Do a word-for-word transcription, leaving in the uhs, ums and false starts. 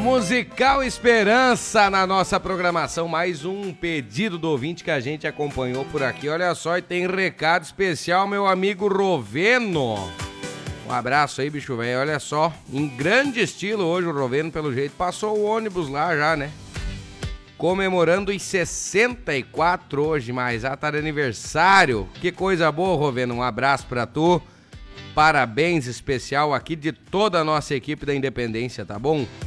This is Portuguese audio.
Musical Esperança na nossa programação, mais um pedido do ouvinte que a gente acompanhou por aqui. Olha só, e tem recado especial, meu amigo Roveno. Um abraço aí, bicho velho. Olha só, em grande estilo hoje o Roveno, pelo jeito, passou o ônibus lá já, né? Comemorando os sessenta e quatro hoje, mas já tá de aniversário. Que coisa boa, Roveno. Um abraço pra tu. Parabéns especial aqui de toda a nossa equipe da Independência, tá bom?